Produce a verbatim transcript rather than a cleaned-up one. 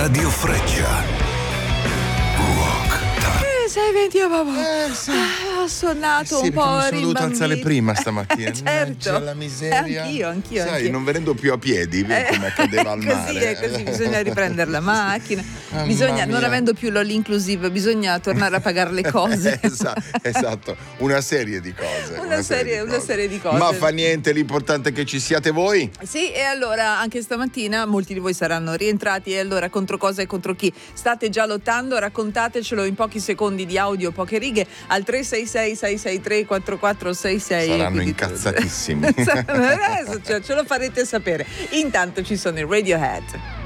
Radio Freccia. sei venti, io proprio Eh, sì. ah, ho sonnato Sì, un po' perché mi sono dovuto rimbambito. alzare prima stamattina. Eh, certo. Mannaggia la miseria. Anch'io, anch'io. Sai, anch'io. non venendo più a piedi, vedi come accadeva al così, mare. è così, bisogna riprendere la macchina. Mamma Bisogna, non mia. avendo più l'all inclusive, bisogna tornare a pagare le cose. esatto, esatto, una serie di cose. Una serie- di una cose. serie di cose. Ma fa niente, l'importante è che ci siate voi. Sì, e allora anche stamattina molti di voi saranno rientrati, e allora contro cosa e contro chi state già lottando? Raccontatecelo in pochi secondi di audio, poche righe, al tre sei sei sei sei tre quattro quattro sei sei. Saranno Quindi- incazzatissimi. Adesso ce, ce lo farete sapere. Intanto ci sono i Radiohead.